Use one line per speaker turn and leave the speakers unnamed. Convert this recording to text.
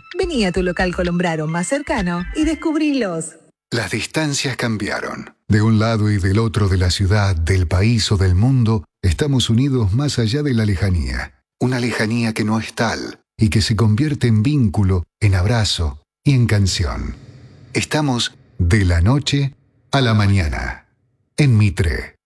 Vení a tu local Colombraro más cercano y descubrilos.
Las distancias cambiaron. De un lado y del otro de la ciudad, del país o del mundo, estamos unidos más allá de la lejanía. Una lejanía que no es tal y que se convierte en vínculo, en abrazo y en canción. Estamos de la noche a la mañana. En Mitre.